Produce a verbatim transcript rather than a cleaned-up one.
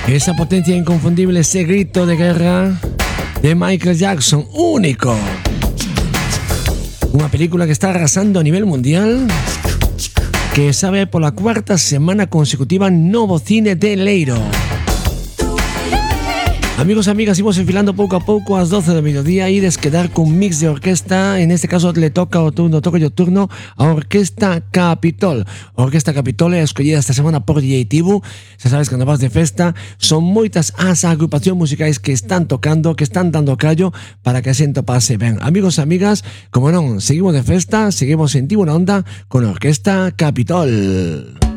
Esa potencia inconfundible, ese grito de guerra de Michael Jackson, único. Una película que está arrasando a nivel mundial, que sabe por la cuarta semana consecutiva Novo Cine de Leiro. Amigos, amigas, íbamos enfilando pouco a pouco ás doce do mediodía e ides quedar cun mix de orquesta. En este caso le toca o turno, toca o turno a Orquesta Capitol. A Orquesta Capitol é escollida esta semana por D J Tibu. Xa sabes que cando vas de festa son moitas as agrupacións musicais que están tocando, que están dando callo para que a xente pase ben. Amigos, amigas, como non, seguimos de festa, seguimos en Tibu na Onda con a Orquesta Capitol.